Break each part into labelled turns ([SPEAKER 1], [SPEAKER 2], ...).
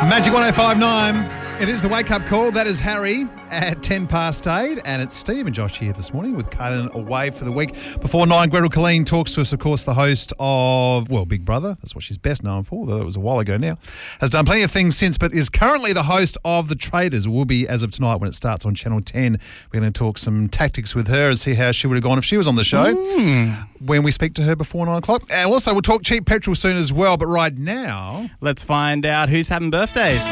[SPEAKER 1] Magic 105.9. It is the wake-up call. That is Harry at 10 past 8. And it's Steve and Josh here this morning with Kaylin away for the week. Before 9, Gretel Colleen talks to us, of course, the host of, Big Brother. That's what she's best known for, though it was a while ago now. Has done plenty of things since, but is currently the host of The Traitors. Will be as of tonight when it starts on Channel 10. We're going to talk some tactics with her and see how she would have gone if she was on the show when we speak to her before 9 o'clock. And also, we'll talk cheap petrol soon as well. But right now,
[SPEAKER 2] let's find out who's having birthdays.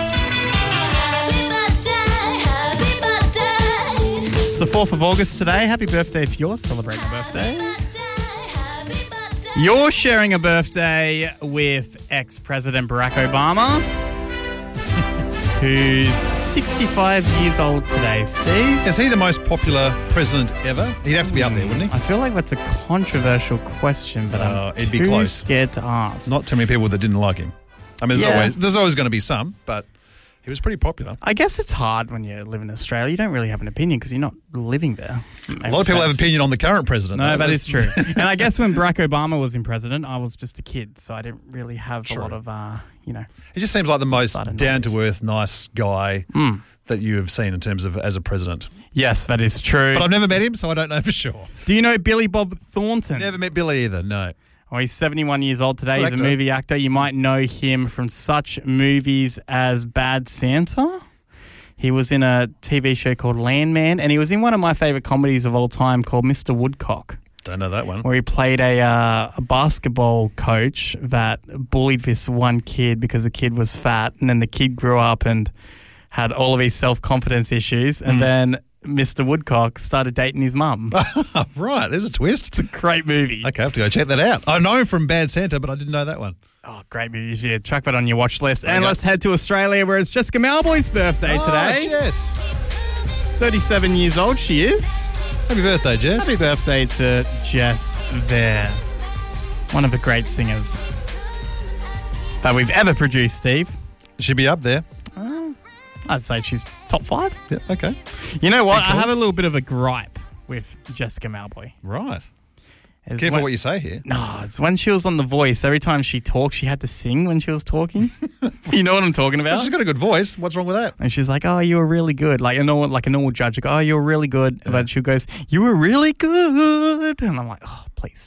[SPEAKER 2] It's the 4th of August today. Happy birthday if you're celebrating a birthday. You're sharing a birthday with ex-President Barack Obama, who's 65 years old today, Steve.
[SPEAKER 1] Is he the most popular president ever? He'd have to be up there, wouldn't he?
[SPEAKER 2] I feel like that's a controversial question, but I'm
[SPEAKER 1] it'd be
[SPEAKER 2] too
[SPEAKER 1] close.
[SPEAKER 2] scared to ask.
[SPEAKER 1] Not too many people that didn't like him. I mean, there's always going to be some, but he was pretty popular.
[SPEAKER 2] I guess it's hard when you live in Australia. You don't really have an opinion because you're not living there.
[SPEAKER 1] A lot of people have an opinion on the current president.
[SPEAKER 2] No, that is true. And I guess when Barack Obama was in president, I was just a kid, so I didn't really have a lot of,
[SPEAKER 1] He just seems like the most down-to-earth, nice guy that you have seen in terms of as a president.
[SPEAKER 2] Yes, that is true.
[SPEAKER 1] But I've never met him, so I don't know for sure.
[SPEAKER 2] Do you know Billy Bob Thornton?
[SPEAKER 1] Never met Billy either, no.
[SPEAKER 2] Well, he's 71 years old today.
[SPEAKER 1] Good
[SPEAKER 2] He's a movie actor. You might know him from such movies as Bad Santa. He was in a TV show called Landman, and he was in one of my favourite comedies of all time called Mr. Woodcock.
[SPEAKER 1] Don't know that one.
[SPEAKER 2] Where he played a basketball coach that bullied this one kid because the kid was fat, and then the kid grew up and had all of his self-confidence issues, and then Mr. Woodcock started dating his mum.
[SPEAKER 1] Right, there's a twist.
[SPEAKER 2] It's a great movie.
[SPEAKER 1] Okay, I have to go check that out. I know him from Bad Santa, but I didn't know that one.
[SPEAKER 2] Oh, great movies. Yeah, chuck that on your watch list. And let's head to Australia where it's Jessica Mauboy's birthday today.
[SPEAKER 1] Jess.
[SPEAKER 2] 37 years old she is.
[SPEAKER 1] Happy birthday, Jess.
[SPEAKER 2] Happy birthday to Jess there. One of the great singers that we've ever produced, Steve.
[SPEAKER 1] She'd be up there.
[SPEAKER 2] I'd say she's top 5.
[SPEAKER 1] Yeah, okay.
[SPEAKER 2] You know what? I have a little bit of a gripe with Jessica Mauboy.
[SPEAKER 1] Right. Careful what you say here.
[SPEAKER 2] No, it's when she was on The Voice. Every time she talked, she had to sing when she was talking. You know what I'm talking about?
[SPEAKER 1] Well, she's got a good voice. What's wrong with that?
[SPEAKER 2] And she's like, "Oh, you were really good." Like a normal judge. Like, "Oh, you were really good." Yeah. But she goes, "You were really good." And I'm like, "Oh, please